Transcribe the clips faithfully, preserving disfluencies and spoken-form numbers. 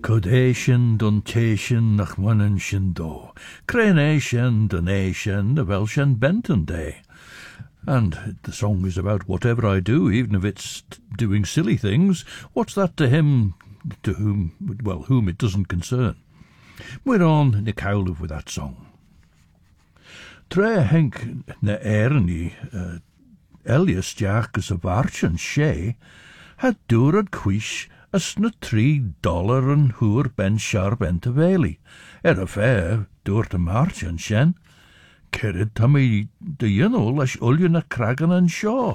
Codation Duntation nach Munnen Shindo, Crenation Donation, the Welsh and Benton Day. And the song is about whatever I do, even if it's doing silly things. What's that to him, to whom, well, whom it doesn't concern? We're on Nick Howlett with that song. Tre henk na erni, uh, Elias Jack as a varchan she, had durad quish as na three dollar and hoor ben sharp entaveli, er a fair dur to marchan shen. Kerid tammy de yinol as ullion a kragan and shaw.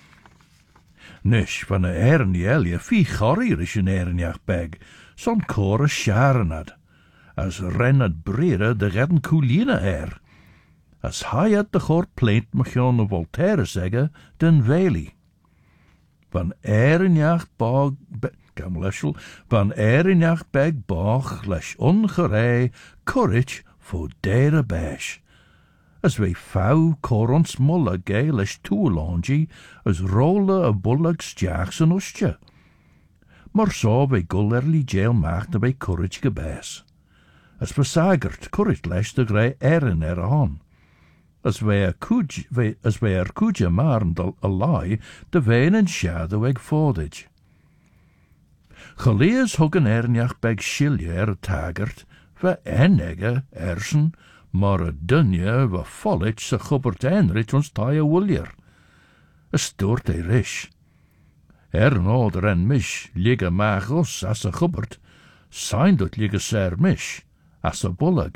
Nish van a erni Elia fi chorrierish an erniach beg, son cor a sharanad, as renad brera de redden coolina air. As high at de chor plaint machon of Voltaire zegge den veli. Van erinjach bog gamleschel, van erinjach beg bog lesh ongerei courage for dere bash. As we fou corons mulla gay lesh toolongi, as rolla a bullocks jacks an ustja. Mar so we gullerly jail macht by courage gebes. As versagert courage lesh de grey erin er on. As we er kuj, as we er kuja marn a lie, de vein and shadow eg fordage. Geleers huggen ernjach beg shilje er taggart, ve enege ersen, maar a dunje ve follich se gubbert enrit ons taie wuljer. A stoort e rish. Er noder en mish, ligge magos as a gubbert, sein dut ligge ser mish, as a bullag.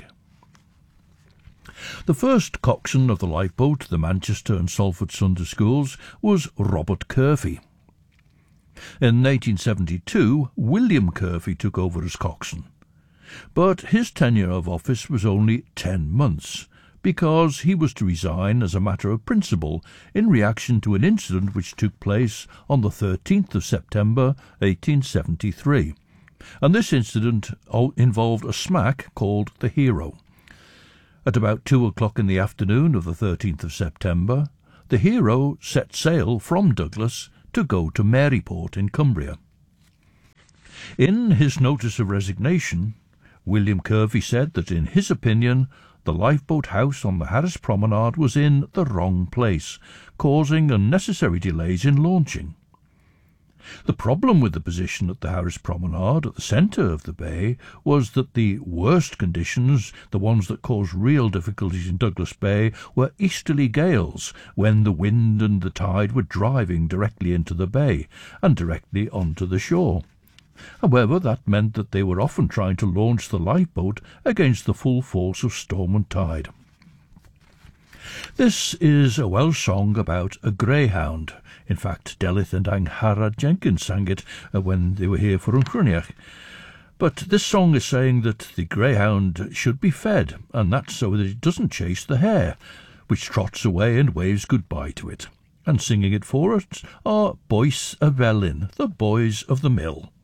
The first coxswain of the lifeboat, the Manchester and Salford Sunday Schools, was Robert Curfey. In eighteen seventy-two, William Curfey took over as coxswain. But his tenure of office was only ten months, because he was to resign as a matter of principle in reaction to an incident which took place on the thirteenth of September eighteen seventy-three. And this incident involved a smack called the Hero. At about two o'clock in the afternoon of the thirteenth of September, the Hero set sail from Douglas to go to Maryport in Cumbria. In his notice of resignation, William Curfey said that in his opinion the lifeboat house on the Harris Promenade was in the wrong place, causing unnecessary delays in launching. The problem with the position at the Harris Promenade, at the centre of the bay, was that the worst conditions, the ones that caused real difficulties in Douglas Bay, were easterly gales, when the wind and the tide were driving directly into the bay, and directly onto the shore. However, that meant that they were often trying to launch the lifeboat against the full force of storm and tide. This is a Welsh song about a greyhound. In fact, Delyth and Angharad Jenkins sang it uh, when they were here for Uncruniach. But this song is saying that the greyhound should be fed, and that's so that it doesn't chase the hare, which trots away and waves goodbye to it. And singing it for us are Boys a Velin, the boys of the mill.